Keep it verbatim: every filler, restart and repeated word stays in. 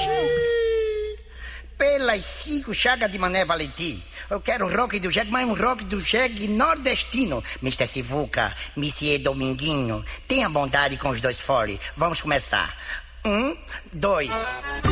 Pelas cinco chagas de Mané Valentim. Eu quero rock do jegue, mas um rock do jegue nordestino. mister Sivuca, Monsieur Dominguinho, tenha bondade com os dois fole. Vamos começar. Um, dois...